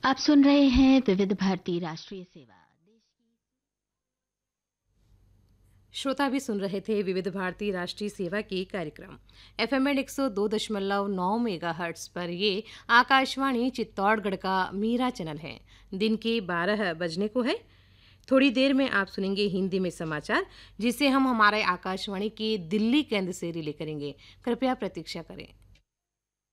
आप सुन रहे हैं विविध भारती राष्ट्रीय सेवा। श्रोता भी सुन रहे थे विविध भारती राष्ट्रीय सेवा की कार्यक्रम एफएम 102.9 मेगाहर्ट्ज पर। ये आकाशवाणी चित्तौड़गढ़ का मीरा चैनल है। दिन के 12 बजने को है। थोड़ी देर में आप सुनेंगे हिंदी में समाचार, जिसे हम हमारे आकाशवाणी के दिल्ली केंद्र से रिले करेंगे। कृपया प्रतीक्षा करें।